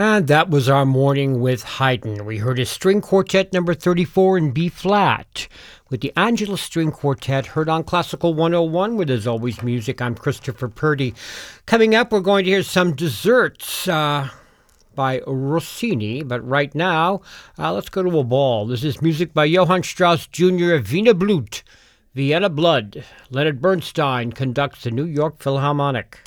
And that was our morning with Haydn. We heard his string quartet number 34 in B flat with the Angelus String Quartet, heard on Classical 101 with, as always, music. I'm Christopher Purdy. Coming up, we're going to hear some desserts by Rossini, but right now, let's go to a ball. This is music by Johann Strauss Jr., Wiener Blut, Vienna Blood. Leonard Bernstein conducts the New York Philharmonic.